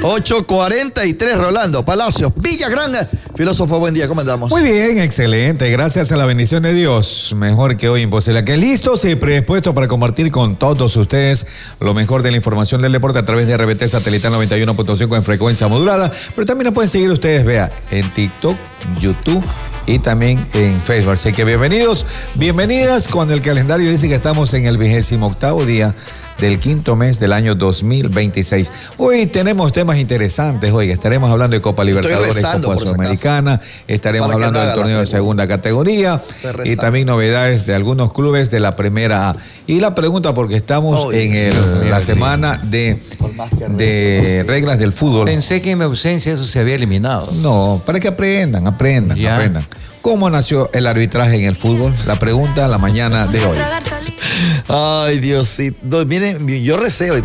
8:43, Rolando Palacios, Villagrán, filósofo, buen día, ¿cómo andamos? Muy bien, excelente, gracias a la bendición de Dios, mejor que hoy imposible. Que listos y predispuestos para compartir con todos ustedes lo mejor de la información del deporte a través de RBT Satelital 91.5 en frecuencia modulada, pero también nos pueden seguir ustedes, vea, en TikTok, YouTube y también en Facebook. Así que bienvenidos, bienvenidas, cuando el calendario dice que estamos en el 28º día del quinto mes del año 2026. Hoy tenemos temas interesantes. Hoy estaremos hablando de Copa Libertadores, Copa Sudamericana, estaremos hablando del torneo de segunda categoría y también novedades de algunos clubes de la primera A. Y la pregunta, porque estamos en la semana de reglas del fútbol. Pensé que en mi ausencia eso se había eliminado. No, para que aprendan. ¿Cómo nació el arbitraje en el fútbol? La pregunta la mañana de hoy. Ay, Diosito. Miren, yo recé hoy.